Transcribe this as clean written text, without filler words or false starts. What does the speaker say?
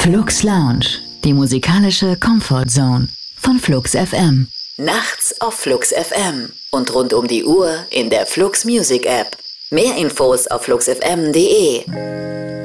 Flux Lounge, die musikalische Comfort Zone von Flux FM. Nachts auf Flux FM und rund um die Uhr in der Flux Music App. Mehr Infos auf fluxfm.de.